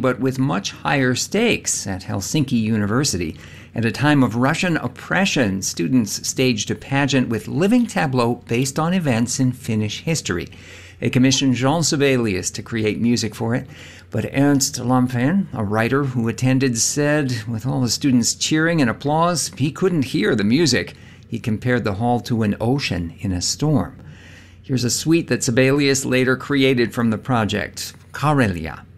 but with much higher stakes at Helsinki University. At a time of Russian oppression, students staged a pageant with living tableau based on events in Finnish history. They commissioned Jean Sibelius to create music for it, but Ernst Lampen, a writer who attended, said with all the students cheering and applause, he couldn't hear the music. He compared the hall to an ocean in a storm. Here's a suite that Sibelius later created from the project, Karelia.